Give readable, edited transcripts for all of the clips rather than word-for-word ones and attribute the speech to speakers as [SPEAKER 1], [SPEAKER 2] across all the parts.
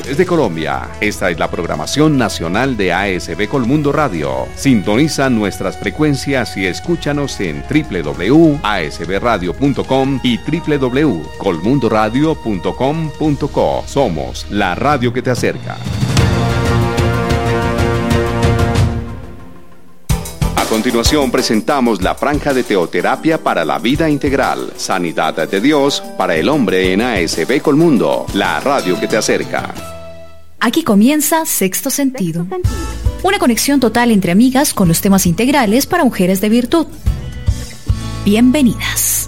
[SPEAKER 1] regiones de Colombia. Esta es la programación nacional de ASB Colmundo Radio. Sintoniza nuestras frecuencias y escúchanos en www.asbradio.com y www.colmundoradio.com.co. Somos la radio que te acerca. A continuación presentamos la franja de teoterapia para la vida integral, sanidad de Dios para el hombre en ASB Colmundo, la radio que te acerca.
[SPEAKER 2] Aquí comienza Sexto Sentido, una conexión total entre amigas con los temas integrales para mujeres de virtud. Bienvenidas.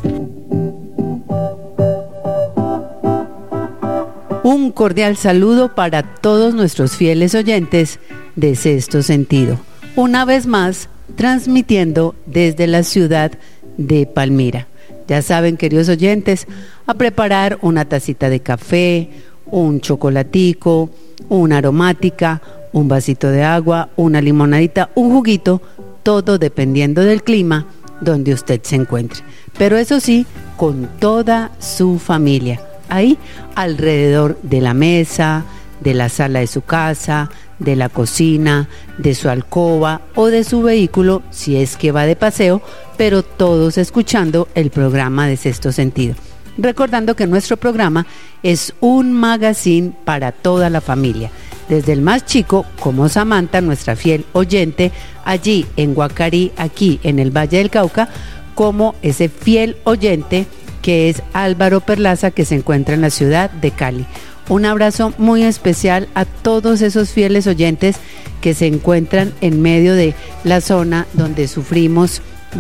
[SPEAKER 3] Un cordial saludo para todos nuestros fieles oyentes de Sexto Sentido. Una vez más, transmitiendo desde la ciudad de Palmira. Ya saben, queridos oyentes, a preparar una tacita de café, un chocolatico, una aromática, un vasito de agua, una limonadita, un juguito, todo dependiendo del clima donde usted se encuentre. Pero eso sí, con toda su familia, ahí alrededor de la mesa, de la sala de su casa, de la cocina, de su alcoba o de su vehículo si es que va de paseo, pero todos escuchando el programa de Sexto Sentido. Recordando que nuestro programa es un magazine para toda la familia, desde el más chico, como Samantha, nuestra fiel oyente, allí en Guacarí, aquí en el Valle del Cauca, como ese fiel oyente que es Álvaro Perlaza, que se encuentra en la ciudad de Cali. Un abrazo muy especial a todos esos fieles oyentes que se encuentran en medio de la zona donde sufrimos,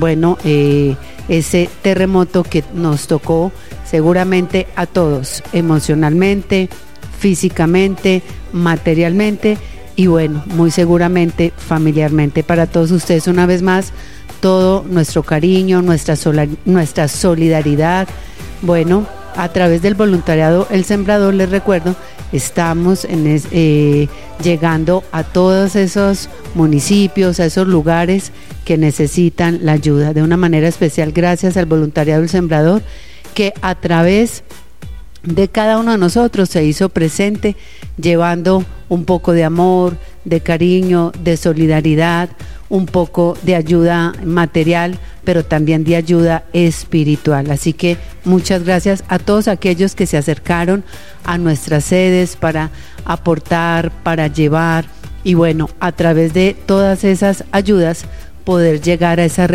[SPEAKER 3] ese terremoto que nos tocó seguramente a todos, emocionalmente, físicamente, materialmente y muy seguramente familiarmente. Para todos ustedes, una vez más, todo nuestro cariño, nuestra solidaridad. A través del voluntariado El Sembrador, les recuerdo, estamos llegando a todos esos municipios, a esos lugares que necesitan la ayuda. De una manera especial, gracias al voluntariado El Sembrador, que a través de cada uno de nosotros se hizo presente, llevando un poco de amor, de cariño, de solidaridad, un poco de ayuda material, pero también de ayuda espiritual. Así que muchas gracias a todos aquellos que se acercaron a nuestras sedes para aportar, para llevar y a través de todas esas ayudas poder llegar a esa